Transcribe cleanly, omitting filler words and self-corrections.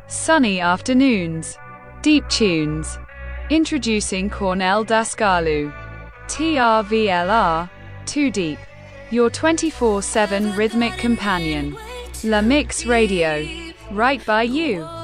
Sunny afternoons. Deep tunes. Introducing Cornel Dasgalu. TRVLR, Too Deep. Your 24/7 rhythmic companion. La Mix Radio. Right by you.